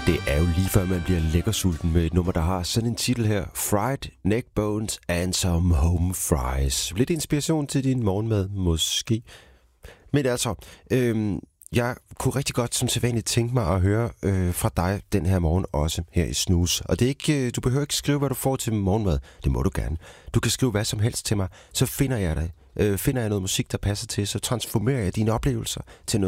Det er jo lige før man bliver lækkersulten med et nummer, der har sådan en titel her. Fried neck bones and some home fries. Lidt inspiration til din morgenmad, måske. Men altså, jeg kunne rigtig godt som sædvanligt tænke mig at høre fra dig den her morgen også her i Snooze. Og det er ikke, du behøver ikke skrive, hvad du får til morgenmad. Det må du gerne. Du kan skrive hvad som helst til mig, så finder jeg dig. Finder jeg noget musik, der passer til, så transformerer jeg dine oplevelser til